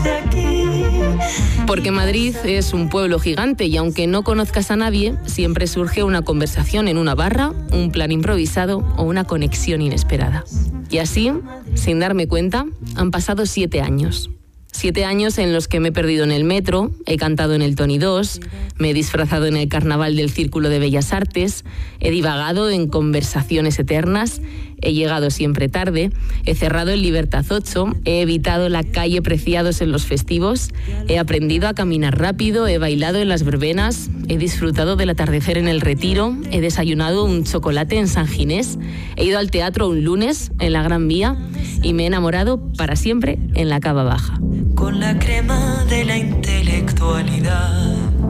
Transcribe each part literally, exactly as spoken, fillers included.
desde aquí. Porque Madrid es un pueblo gigante y aunque no conozcas a nadie, siempre surge una conversación en una barra, un plan improvisado o una conexión inesperada. Y así, sin darme cuenta, han pasado siete años. Siete años en los que me he perdido en el metro, he cantado en el Tony dos, me he disfrazado en el carnaval del Círculo de Bellas Artes, he divagado en conversaciones eternas, he llegado siempre tarde, he cerrado en Libertad ocho, he evitado la calle Preciados en los festivos, he aprendido a caminar rápido, he bailado en las verbenas, he disfrutado del atardecer en el Retiro, he desayunado un chocolate en San Ginés, he ido al teatro un lunes en la Gran Vía y me he enamorado para siempre en la Cava Baja. Con la crema de la intelectualidad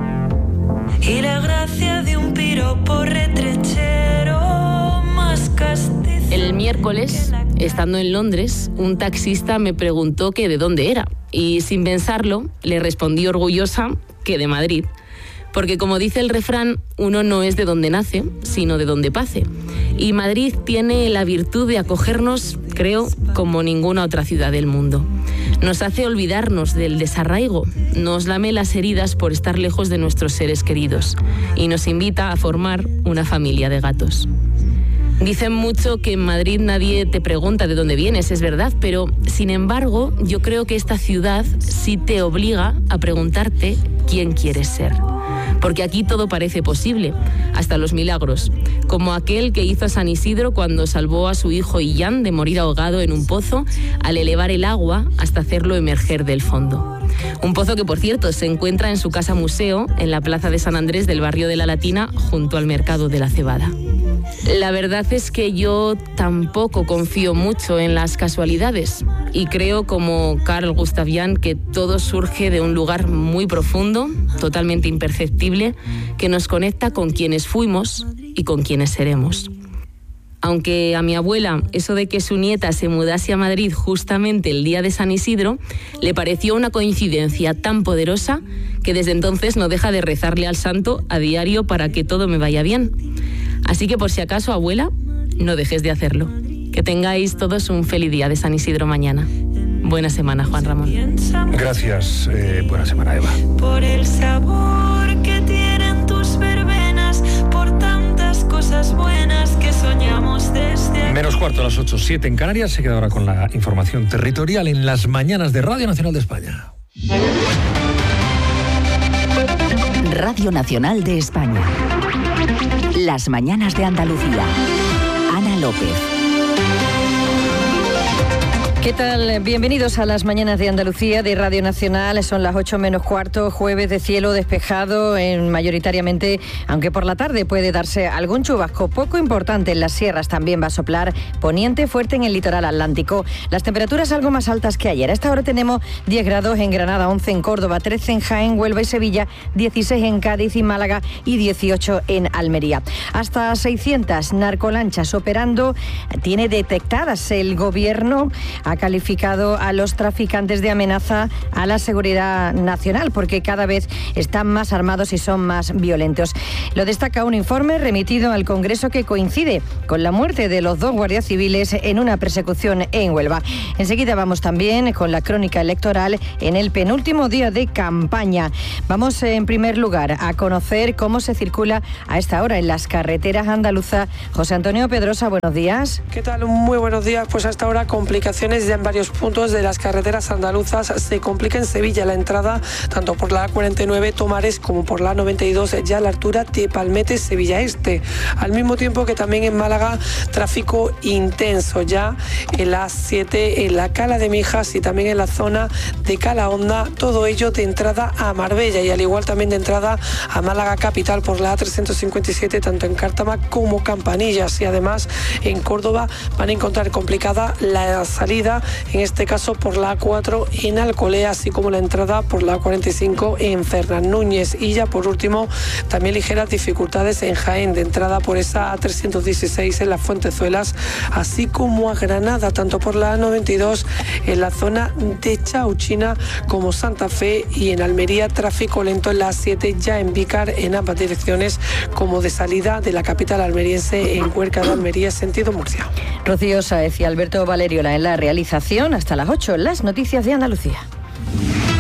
y la gracia de un piropo retrechero más castizo. El miércoles, estando en Londres, un taxista me preguntó que de dónde era y sin pensarlo le respondí orgullosa que de Madrid. Porque como dice el refrán, uno no es de donde nace, sino de donde pase. Y Madrid tiene la virtud de acogernos, creo, como ninguna otra ciudad del mundo. Nos hace olvidarnos del desarraigo, nos lame las heridas por estar lejos de nuestros seres queridos y nos invita a formar una familia de gatos. Dicen mucho que en Madrid nadie te pregunta de dónde vienes, es verdad, pero sin embargo yo creo que esta ciudad sí te obliga a preguntarte quién quieres ser. Porque aquí todo parece posible, hasta los milagros, como aquel que hizo a San Isidro cuando salvó a su hijo Illán de morir ahogado en un pozo al elevar el agua hasta hacerlo emerger del fondo. Un pozo que, por cierto, se encuentra en su casa museo en la plaza de San Andrés del barrio de la Latina, junto al mercado de la Cebada. La verdad es que yo tampoco confío mucho en las casualidades y creo, como Carl Gustav Jung, que todo surge de un lugar muy profundo, totalmente imperceptible, que nos conecta con quienes fuimos y con quienes seremos. Aunque a mi abuela eso de que su nieta se mudase a Madrid justamente el día de San Isidro le pareció una coincidencia tan poderosa que desde entonces no deja de rezarle al santo a diario para que todo me vaya bien. Así que por si acaso, abuela, no dejes de hacerlo. Que tengáis todos un feliz día de San Isidro mañana. Buena semana, Juan Ramón. Gracias. Eh, buena semana, Eva. Por el sabor que tienen tus verbenas, por tantas cosas buenas que soñamos desde aquí. Menos cuarto a las ocho, siete en Canarias. Se queda ahora con la información territorial en las mañanas de Radio Nacional de España. Radio Nacional de España. Las mañanas de Andalucía. Ana López. ¿Qué tal? Bienvenidos a las mañanas de Andalucía de Radio Nacional. Son las ocho menos cuarto, jueves de cielo despejado, en mayoritariamente, aunque por la tarde puede darse algún chubasco poco importante en las sierras. También va a soplar poniente fuerte en el litoral atlántico. Las temperaturas algo más altas que ayer. A esta hora tenemos diez grados en Granada, once en Córdoba, trece en Jaén, Huelva y Sevilla, dieciséis en Cádiz y Málaga y dieciocho en Almería. Hasta seiscientas narcolanchas operando tiene detectadas el gobierno. Ha calificado a los traficantes de amenaza a la seguridad nacional porque cada vez están más armados y son más violentos. Lo destaca un informe remitido al Congreso que coincide con la muerte de los dos guardias civiles en una persecución en Huelva. Enseguida vamos también con la crónica electoral en el penúltimo día de campaña. Vamos en primer lugar a conocer cómo se circula a esta hora en las carreteras andaluzas. José Antonio Pedrosa, buenos días. ¿Qué tal? Muy buenos días. Pues hasta ahora complicaciones ya en varios puntos de las carreteras andaluzas. Se complica en Sevilla la entrada tanto por la A cuarenta y nueve Tomares como por la A noventa y dos ya a la altura de Palmete, Sevilla Este. Al mismo tiempo que también en Málaga tráfico intenso ya en la A siete, en la Cala de Mijas y también en la zona de Calahonda. Todo ello de entrada a Marbella y al igual también de entrada a Málaga capital por la A trescientos cincuenta y siete tanto en Cártama como Campanillas. Y además en Córdoba van a encontrar complicada la salida, en este caso por la A cuatro en Alcolea, así como la entrada por la A cuarenta y cinco en Fernán Núñez. Y ya por último, también ligeras dificultades en Jaén, de entrada por esa A trescientos dieciséis en las Fuentezuelas, así como a Granada, tanto por la A noventa y dos en la zona de Chauchina como Santa Fe, y en Almería tráfico lento en la A siete ya en Vícar en ambas direcciones, como de salida de la capital almeriense en Cuerca de Almería, sentido Murcia. Rocío Sáez y Alberto Valeriola en la realización. Hasta las ocho, las noticias de Andalucía.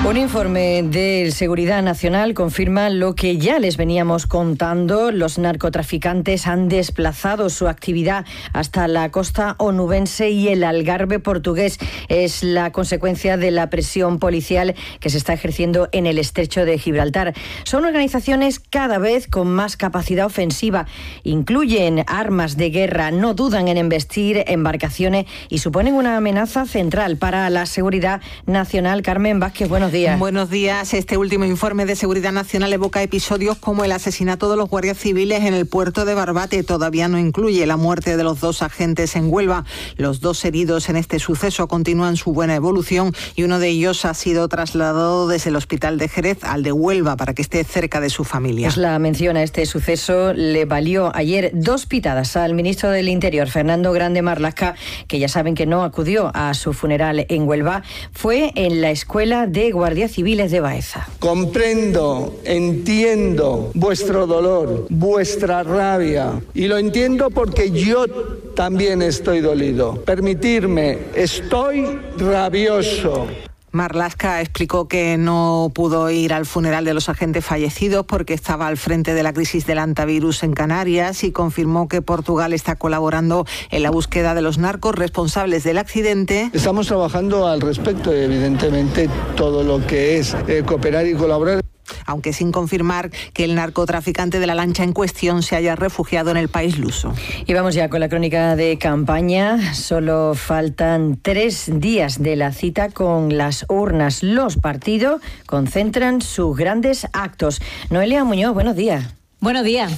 Un informe de Seguridad Nacional confirma lo que ya les veníamos contando. Los narcotraficantes han desplazado su actividad hasta la costa onubense y el Algarve portugués. Es la consecuencia de la presión policial que se está ejerciendo en el estrecho de Gibraltar. Son organizaciones cada vez con más capacidad ofensiva. Incluyen armas de guerra, no dudan en embestir embarcaciones y suponen una amenaza central para la seguridad nacional. Carmen Vázquez, buenos días. Buenos días. Este último informe de Seguridad Nacional evoca episodios como el asesinato de los guardias civiles en el puerto de Barbate. Todavía no incluye la muerte de los dos agentes en Huelva. Los dos heridos en este suceso continúan su buena evolución y uno de ellos ha sido trasladado desde el hospital de Jerez al de Huelva para que esté cerca de su familia. Pues la mención a este suceso le valió ayer dos pitadas al ministro del Interior, Fernando Grande Marlaska, que ya saben que no acudió a su funeral en Huelva. Fue en la Escuela de Guardias Civiles de Baeza. Comprendo, entiendo vuestro dolor, vuestra rabia, y lo entiendo porque yo también estoy dolido. Permitirme, estoy rabioso. Marlaska explicó que no pudo ir al funeral de los agentes fallecidos porque estaba al frente de la crisis del antivirus en Canarias y confirmó que Portugal está colaborando en la búsqueda de los narcos responsables del accidente. Estamos trabajando al respecto, evidentemente, todo lo que es eh, cooperar y colaborar. Aunque sin confirmar que el narcotraficante de la lancha en cuestión se haya refugiado en el país luso. Y vamos ya con la crónica de campaña. Solo faltan tres días de la cita con las urnas. Los partidos concentran sus grandes actos. Noelia Muñoz, buenos días. Buenos días.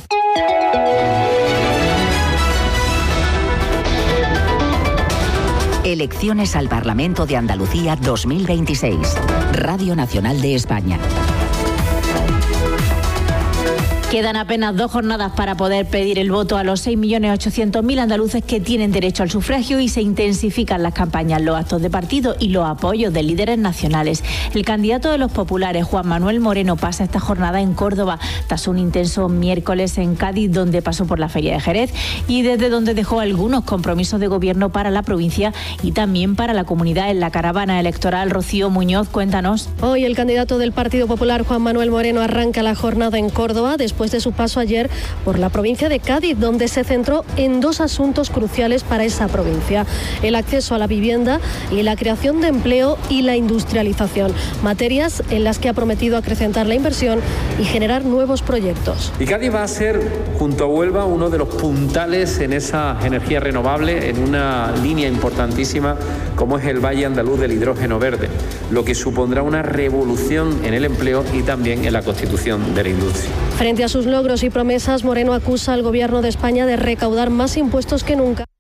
Elecciones al Parlamento de Andalucía dos mil veintiséis. Radio Nacional de España. Quedan apenas dos jornadas para poder pedir el voto a los seis millones ochocientos mil andaluces que tienen derecho al sufragio y se intensifican las campañas, los actos de partido y los apoyos de líderes nacionales. El candidato de los populares, Juan Manuel Moreno, pasa esta jornada en Córdoba, tras un intenso miércoles en Cádiz, donde pasó por la Feria de Jerez y desde donde dejó algunos compromisos de gobierno para la provincia y también para la comunidad en la caravana electoral. Rocío Muñoz, cuéntanos. Hoy el candidato del Partido Popular, Juan Manuel Moreno, arranca la jornada en Córdoba después de su paso ayer por la provincia de Cádiz, donde se centró en dos asuntos cruciales para esa provincia: el acceso a la vivienda y la creación de empleo y la industrialización, materias en las que ha prometido acrecentar la inversión y generar nuevos proyectos. Y Cádiz va a ser, junto a Huelva, uno de los puntales en esa energía renovable, en una línea importantísima como es el Valle Andaluz del hidrógeno verde, lo que supondrá una revolución en el empleo y también en la constitución de la industria. Frente a sus logros y promesas, Moreno acusa al Gobierno de España de recaudar más impuestos que nunca.